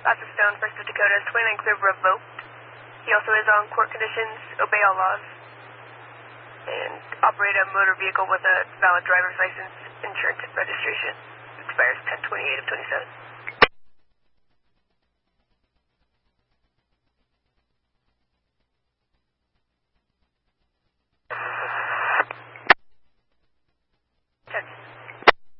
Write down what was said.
Asa Stone, First of Dakota, 29 clear revoked. He also is on court conditions, obey all laws, and operate a motor vehicle with a valid driver's license, insurance, and registration. Expires 10/28 of 27.